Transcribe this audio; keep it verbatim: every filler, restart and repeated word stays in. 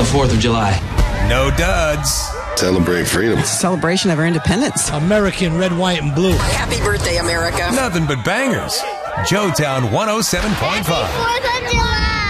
the fourth of July. No duds. Celebrate freedom. It's a celebration of our independence. American red, white, and blue. Happy birthday, America. Nothing but bangers. Joetown one oh seven point five. Happy fourth of July.